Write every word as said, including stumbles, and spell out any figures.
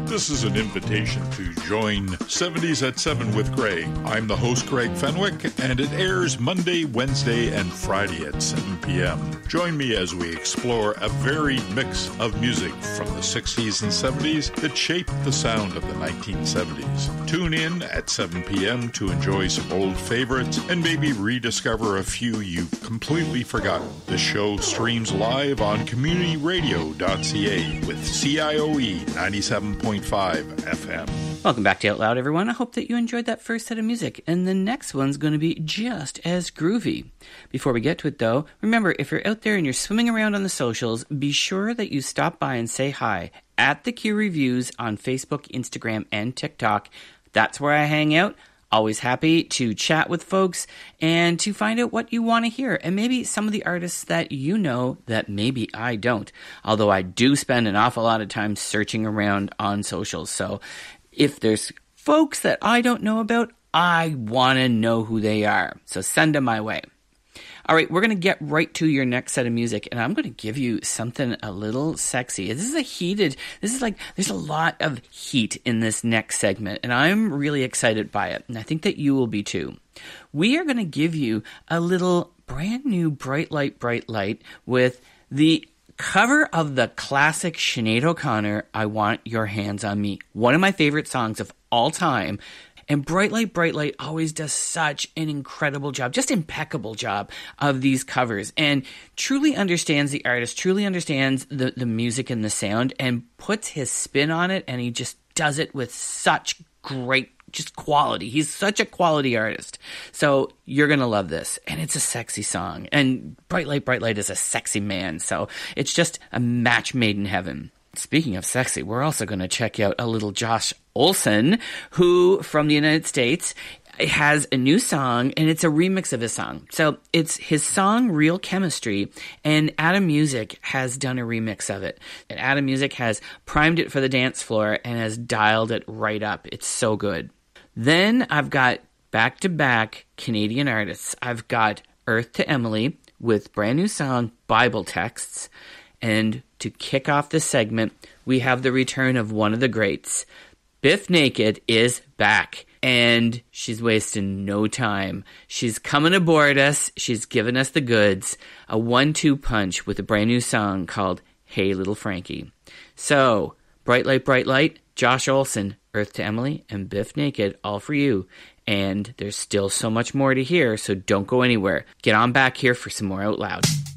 This is an invitation to join seventies at seven with Greg. I'm the host, Greg Fenwick, and it airs Monday, Wednesday, and Friday at seven p.m. Join me as we explore a varied mix of music from the sixties and seventies that shaped the sound of the nineteen seventies. Tune in at seven p.m. to enjoy some old favorites and maybe rediscover a few you've completely forgotten. The show streams live on community radio dot c a with C I O E ninety-seven point five F M. Welcome back to Out Loud, everyone. I hope that you enjoyed that first set of music, and the next one's going to be just as groovy. Before we get to it, though, remember, if you're out there and you're swimming around on the socials, be sure that you stop by and say hi at The Q Reviews on Facebook, Instagram, and TikTok. That's where I hang out. Always happy to chat with folks and to find out what you want to hear, and maybe some of the artists that you know that maybe I don't, although I do spend an awful lot of time searching around on socials. So if there's folks that I don't know about, I want to know who they are. So send them my way. All right, we're going to get right to your next set of music, and I'm going to give you something a little sexy. This is a heated, this is like, there's a lot of heat in this next segment, and I'm really excited by it, and I think that you will be too. We are going to give you a little brand new Bright Light, Bright Light with the cover of the classic Sinead O'Connor, I Want Your Hands on Me, one of my favorite songs of all time. And Bright Light, Bright Light always does such an incredible job, just impeccable job of these covers, and truly understands the artist, truly understands the, the music and the sound, and puts his spin on it, and he just does it with such great just quality. He's such a quality artist. So you're going to love this. And it's a sexy song. And Bright Light, Bright Light is a sexy man. So it's just a match made in heaven. Speaking of sexy, we're also going to check out a little Josh Olson, who, from the United States, has a new song, and it's a remix of his song. So it's his song, Real Chemistry, and Adam Music has done a remix of it. And Adam Music has primed it for the dance floor and has dialed it right up. It's so good. Then I've got back-to-back Canadian artists. I've got Earth to Emily with brand new song, Bible Texts. And to kick off this segment, we have the return of one of the greats. Biff Naked is back, and she's wasting no time. She's coming aboard us. She's giving us the goods. A one two punch with a brand new song called Hey Little Frankie. So, Bright Light, Bright Light, Josh Olson, Earth to Emily, and Biff Naked, all for you. And there's still so much more to hear, so don't go anywhere. Get on back here for some more Out Loud.